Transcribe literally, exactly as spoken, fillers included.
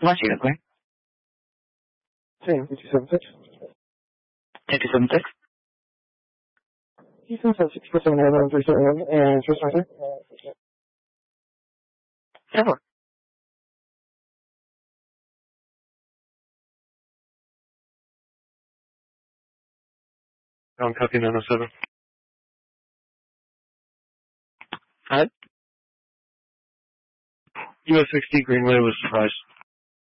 What's your number? Same, two seven six. two two seven six. two seven six four seven nine one three seven one and first answer. Several. I'm copy nine oh seven. Hello? U S sixty Greenway was surprised.